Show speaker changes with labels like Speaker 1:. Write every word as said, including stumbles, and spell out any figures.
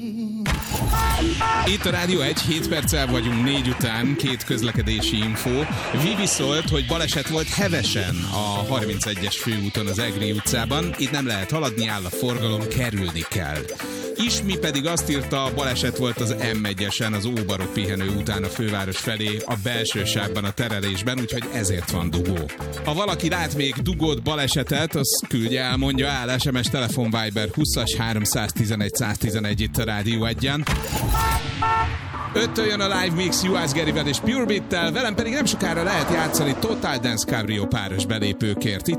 Speaker 1: Itt a Rádió egy, hét perccel vagyunk négy után, két közlekedési infó. Vivi szólt, hogy baleset volt Hevesen a harmincegyes főúton az Egri utcában. Itt nem lehet haladni, áll a forgalom, kerülni kell. Ismi pedig azt írta, baleset volt az M egyesen az Óbarok pihenő után a főváros felé a belső sávban a terelésben, úgyhogy ezért van dugó. Ha valaki lát még dugót, balesetet, az küldje el, mondja el, es em es, telefon, Viber húszas háromszáztizenegy száztizenegy itt a Rádió egyen. Öttől jön a live mix Juhász Gerivel és Pure Beat-tel, velem pedig nem sokára lehet játszani Total Dance Cabrio páros belépőkért. Itt